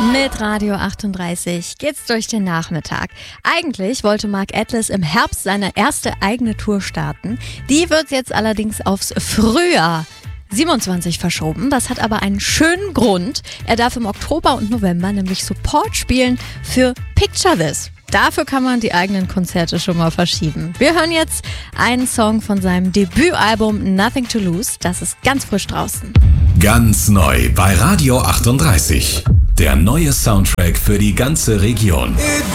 Mit Radio 38 geht's durch den Nachmittag. Eigentlich wollte Mark Atlas im Herbst seine erste eigene Tour starten. Die wird jetzt allerdings aufs Frühjahr 27 verschoben. Das hat aber einen schönen Grund. Er darf im Oktober und November nämlich Support spielen für Picture This. Dafür kann man die eigenen Konzerte schon mal verschieben. Wir hören jetzt einen Song von seinem Debütalbum Nothing to Lose. Das ist ganz frisch draußen. Ganz neu bei Radio 38. Der neue Soundtrack für die ganze Region.